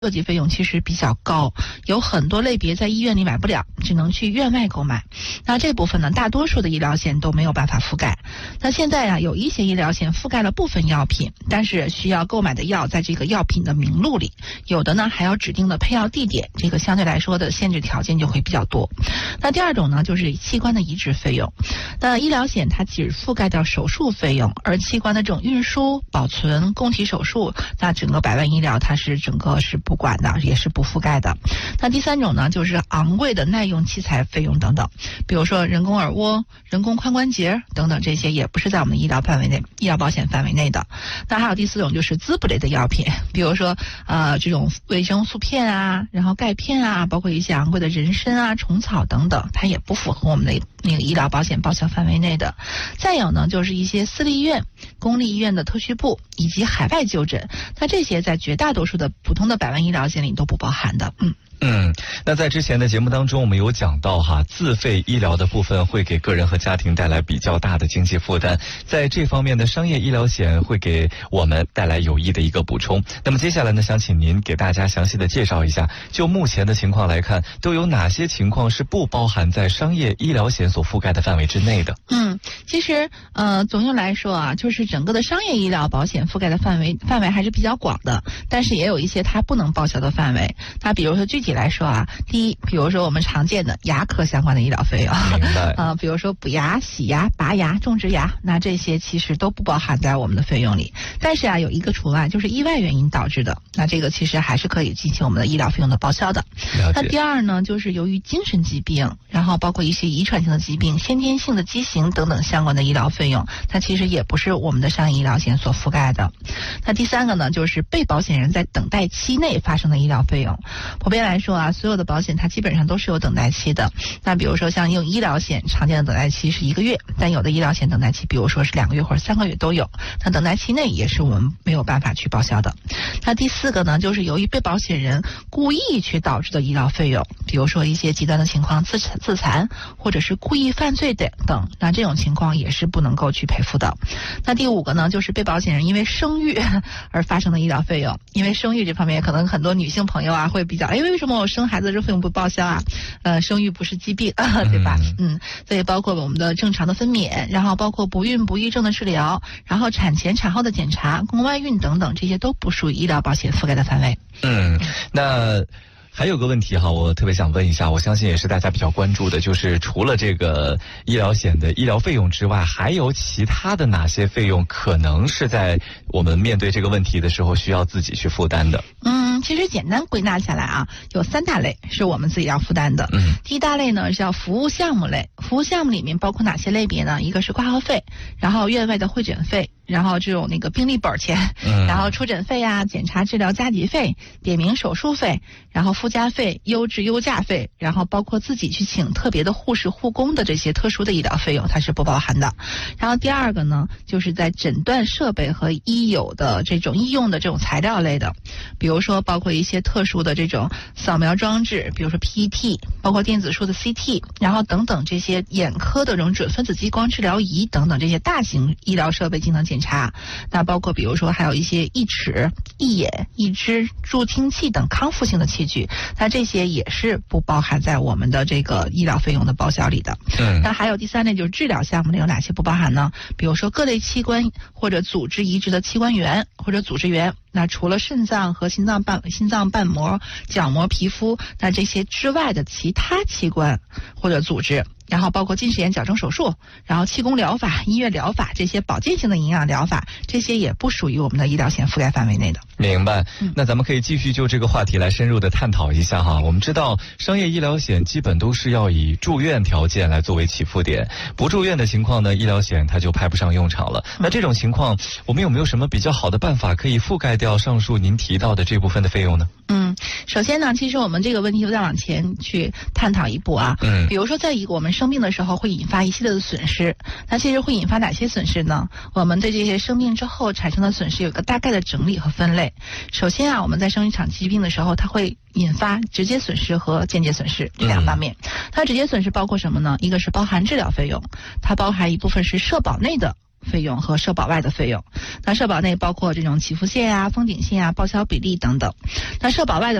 设计费用其实比较高，有很多类别在医院里买不了，只能去院外购买。那这部分呢，大多数的医疗险都没有办法覆盖。那现在啊，有一些医疗险覆盖了部分药品，但是需要购买的药在这个药品的名录里，有的呢还要指定的配药地点，这个相对来说的限制条件就会比较多。那第二种呢，就是器官的移植费用。那医疗险它只覆盖掉手术费用，而器官的这种运输、保存、供体手术，那整个百万医疗它是整个是不管的，也是不覆盖的。那第三种呢，就是昂贵的耐用器材费用等等，比如说人工耳蜗、人工髋关节等等，这些也不是在我们的医疗范围内、医疗保险范围内的。那还有第四种就是滋补类的药品，比如说这种维生素片啊，然后钙片啊，包括一些昂贵的人参啊、虫草等等，它也不符合我们的那个医疗保险报销范围内的。再有呢，就是一些私立医院、公立医院的特需部以及海外就诊，那这些在绝大多数的普通的百万医疗险里都不包含的。 那在之前的节目当中，我们有讲到自费医疗的部分会给个人和家庭带来比较大的经济负担，在这方面的商业医疗险会给我们带来有益的一个补充。那么接下来呢，想请您给大家详细的介绍一下，就目前的情况来看，都有哪些情况是不包含在商业医疗险所覆盖的范围之内的？ 其实总的来说啊，就是整个的商业医疗保险覆盖的范围还是比较广的，但是也有一些它不能报销的范围。那比如说具体来说啊，第一，比如说我们常见的牙科相关的医疗费用， 明白比如说补牙、洗牙、拔牙、种植牙，那这些其实都不包含在我们的费用里。但是啊，有一个除外，就是意外原因导致的，那这个其实还是可以进行我们的医疗费用的报销的。那第二呢，就是由于精神疾病，然后包括一些遗传性的疾病、先天性的畸形等等相关的医疗费用，它其实也不是我们的商业医疗险所覆盖的。那第三个呢，就是被保险人在等待期内发生的医疗费用。普遍来说啊，所有的保险它基本上都是有等待期的。那比如说像用医疗险常见的等待期是1个月，但有的医疗险等待期比如说是2个月或者3个月都有，那等待期内也是我们没有办法去报销的。那第四个呢，就是由于被保险人故意去导致的医疗费用，比如说一些极端的情况，自残或者是故意犯罪等，那这种情况也是不能够去赔付的。那第五个呢，就是被保险人因为生育而发生的医疗费用。因为生育这方面可能很多女性朋友啊会比较，为什么我生孩子这费用不报销啊？生育不是疾病，对吧？所以包括我们的正常的分娩，然后包括不孕不育症的治疗，然后产前产后的检查、宫外孕等等，这些都不属于医疗保险覆盖的范围。 那还有个问题我特别想问一下，我相信也是大家比较关注的，就是除了这个医疗险的医疗费用之外，还有其他的哪些费用可能是在我们面对这个问题的时候需要自己去负担的？ 其实简单归纳下来啊，有3大类是我们自己要负担的。第一大类呢是叫服务项目类，服务项目里面包括哪些类别呢？一个是挂号费，然后院外的会诊费，然后这种那个病历本钱，然后出诊费啊、检查治疗加急费、点名手术费，然后附加费、优质优价费，然后包括自己去请特别的护士护工的这些特殊的医疗费用，它是不包含的。然后第二个呢，就是在诊断设备和医用的这种材料类的，比如说包括一些特殊的这种扫描装置，比如说 PET， 包括电子束的 CT， 然后等等这些眼科的这种准分子激光治疗仪等等这些大型医疗设备进行检查。那包括比如说还有一些义齿、义眼、义肢、助听器等康复性的器具，那这些也是不包含在我们的这个医疗费用的报销里的。那还有第三类就是治疗项目里有哪些不包含呢？比如说各类器官或者组织移植的器官源或者组织源，那除了肾脏和心脏瓣膜、角膜、皮肤，那这些之外的其他器官或者组织，然后包括近视眼矫正手术，然后气功疗法、音乐疗法，这些保健性的营养疗法，这些也不属于我们的医疗险覆盖范围内的。 明白。那咱们可以继续就这个话题来深入的探讨一下我们知道商业医疗险基本都是要以住院条件来作为起付点，不住院的情况呢，医疗险它就派不上用场了。那这种情况，我们有没有什么比较好的办法可以覆盖掉上述您提到的这部分的费用呢？ 首先呢，其实我们这个问题再往前去探讨一步啊。比如说在我们生病的时候会引发一系列的损失，那其实会引发哪些损失呢？我们对这些生病之后产生的损失有个大概的整理和分类。首先啊，我们在生一场疾病的时候，它会引发直接损失和间接损失这两方面。它直接损失包括什么呢？一个是包含治疗费用，它包含一部分是社保内的费用和社保外的费用。那社保内包括这种起付线啊、封顶线啊、报销比例等等。那社保外的